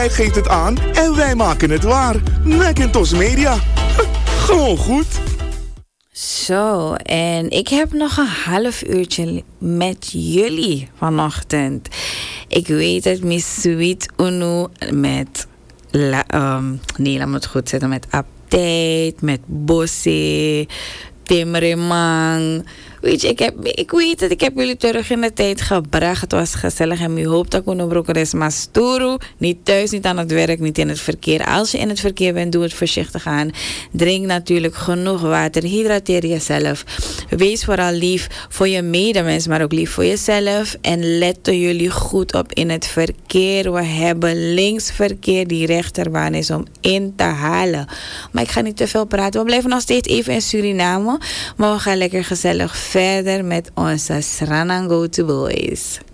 Hij geeft het aan en wij maken het waar. Macintosh Media. Gewoon goed. Zo, en ik heb nog een half uurtje met jullie vanochtend. Ik weet het, Miss Sweet Uno met... nee, laat me het goed zetten. Met Update, met Bossé, Tim Remang. Weet je, ik weet het, ik heb jullie terug in de tijd gebracht. Het was gezellig en ik hoop dat Kuno Brokeres Masturu. Niet thuis, niet aan het werk, niet in het verkeer. Als je in het verkeer bent, doe het voorzichtig aan. Drink natuurlijk genoeg water. Hydrateer jezelf. Wees vooral lief voor je medemens, maar ook lief voor jezelf. En letten jullie goed op in het verkeer. We hebben linksverkeer, die rechterbaan is om in te halen. Maar ik ga niet te veel praten. We blijven nog steeds even in Suriname. Maar we gaan lekker gezellig verder met onze Sranango to Boys.